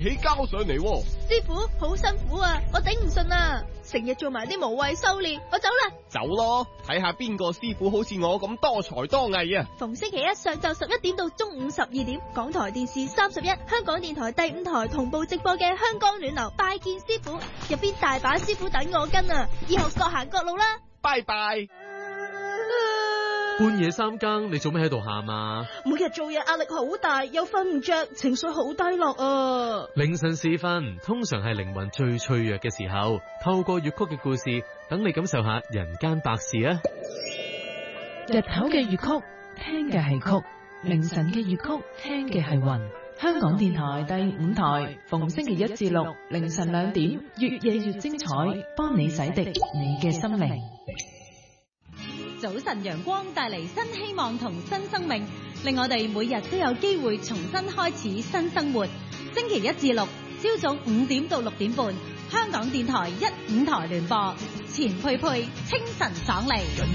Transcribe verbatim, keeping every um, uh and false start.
企交上嚟。 師傅好辛苦啊，我頂唔順啊，成日做埋啲無謂修煉，我走啦。 走咯，睇下邊個師傅好似我咁多才多藝啊！ 逢星期一上晝十一點到中午十二點，港台電視三十一，香港電台第五台同步直播嘅《香江暖流拜見師傅》，入邊大把師傅等我跟啊！以後各行各路啦， 拜拜。 半夜三更，你做咩喺度喊啊？ 每日做嘢壓力好大，又瞓唔着，情緒好低落啊！ 凌晨時分，通常係靈魂最脆弱嘅時候，透過粵曲嘅故事，等你感受下人間百事啊！ 日頭嘅粵曲，聽嘅係曲；凌晨嘅粵曲，聽嘅係魂。香港電台第五台，逢星期一至六凌晨兩點，越夜越精彩，幫你洗滌你嘅心靈。 早晨陽光帶嚟新希望同新生命，令我哋每日都有機會重新開始新生活。星期一至六朝早五點到六點半，香港電台一五台聯播，錢佩佩清晨爽利。